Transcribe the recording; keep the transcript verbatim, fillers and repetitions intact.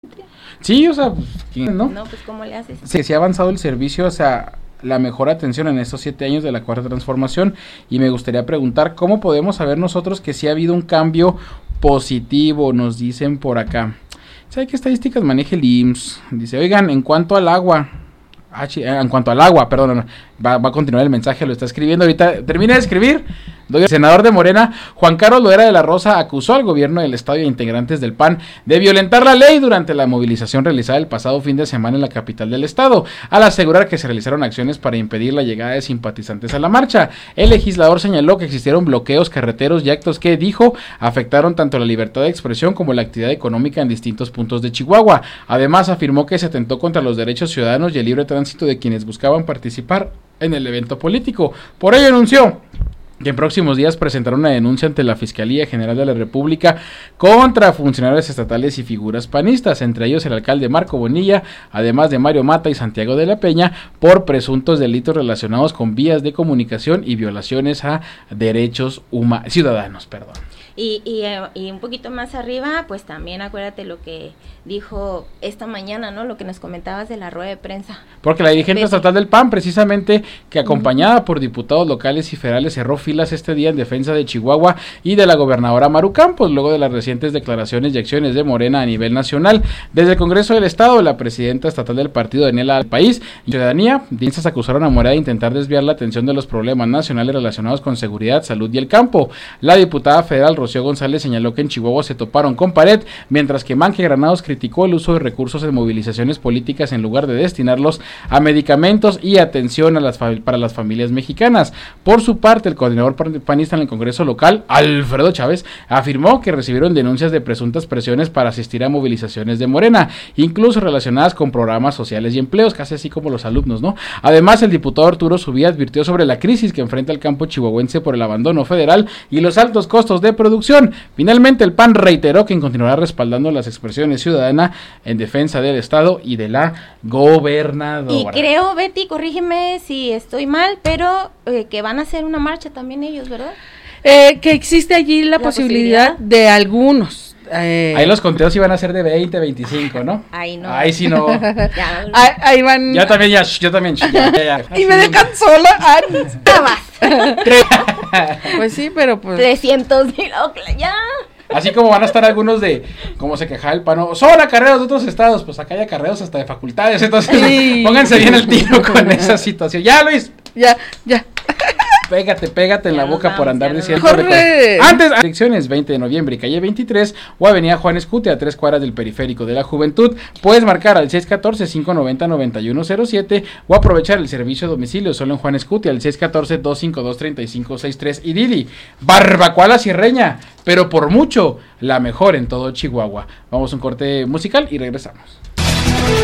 Sí, o sea, ¿no? No, pues ¿cómo le haces? Sí, sí ha avanzado el servicio hacia la mejor atención en estos siete años de la cuarta transformación, y me gustaría preguntar cómo podemos saber nosotros que sí ha habido un cambio positivo, nos dicen por acá. ¿Sabe qué estadísticas maneja el I M S S? Dice, oigan, en cuanto al agua, ah, ch- en cuanto al agua, perdón, va, va a continuar el mensaje, lo está escribiendo, ahorita termina de escribir. El senador de Morena, Juan Carlos Loera de la Rosa, acusó al gobierno del estado y a integrantes del P A N de violentar la ley durante la movilización realizada el pasado fin de semana en la capital del estado, al asegurar que se realizaron acciones para impedir la llegada de simpatizantes a la marcha. El legislador señaló que existieron bloqueos carreteros y actos que, dijo, afectaron tanto la libertad de expresión como la actividad económica en distintos puntos de Chihuahua. Además, afirmó que se atentó contra los derechos ciudadanos y el libre tránsito de quienes buscaban participar en el evento político. Por ello anunció que en próximos días presentará una denuncia ante la Fiscalía General de la República contra funcionarios estatales y figuras panistas, entre ellos el alcalde Marco Bonilla, además de Mario Mata y Santiago de la Peña, por presuntos delitos relacionados con vías de comunicación y violaciones a derechos humanos, ciudadanos, perdón. Y, y, eh, y un poquito más arriba, pues también acuérdate lo que dijo esta mañana, ¿no? Lo que nos comentabas de la rueda de prensa. Porque la dirigente Betty. estatal del P A N, precisamente, que acompañada por diputados locales y federales, cerró filas este día en defensa de Chihuahua y de la gobernadora Maru Campos, luego de las recientes declaraciones y acciones de Morena a nivel nacional. Desde el Congreso del Estado, la presidenta estatal del partido, Daniela del País, y Ciudadanía, dientas acusaron a Morena de intentar desviar la atención de los problemas nacionales relacionados con seguridad, salud y el campo. La diputada federal Rocío González señaló que en Chihuahua se toparon con pared, mientras que Manque Granados criticó el uso de recursos en movilizaciones políticas en lugar de destinarlos a medicamentos y atención a las para las familias mexicanas. Por su parte, el coordinador panista en el Congreso local, Alfredo Chávez, afirmó que recibieron denuncias de presuntas presiones para asistir a movilizaciones de Morena, incluso relacionadas con programas sociales y empleos, casi así como los alumnos, ¿no? Además, el diputado Arturo Subía advirtió sobre la crisis que enfrenta el campo chihuahuense por el abandono federal y los altos costos de producción. Finalmente, el P A N reiteró que continuará respaldando las expresiones ciudadanas en defensa del Estado y de la gobernadora. Y creo, Betty, corrígeme si estoy mal, pero eh, que van a hacer una marcha también ellos, ¿verdad? Eh, que existe allí la, La posibilidad, posibilidad de algunos. Eh, Ahí los conteos iban a ser de veinte, veinticinco, ¿no? Ahí no. Ahí sí no. Ya, ahí, ahí van. Ya también, ya, yo también. Ya, ya, ya. Y me dejan sola. Ay, estabas. pues sí, pero pues. trescientos mil, ya. Así como van a estar algunos de, como se quejaba el pano, son acarreos de otros estados, pues acá hay acarreos hasta de facultades, entonces Sí. pónganse bien el tiro con esa situación. Ya, Luis, Ya, ya. pégate, pégate en Ya la nos boca vamos, por andar ya nos diciendo. vamos. ¡Corre! reco- Antes, elecciones veinte de noviembre y calle veintitrés o avenida Juan Escute a tres cuadras del periférico de la Juventud. Puedes marcar al seis uno cuatro, cinco nueve cero, nueve uno cero siete o aprovechar el servicio de domicilio solo en Juan Escute al seis uno cuatro, dos cinco dos, tres cinco seis tres. Y Didi, barbacoa la sierreña, pero por mucho la mejor en todo Chihuahua. Vamos a un corte musical y regresamos.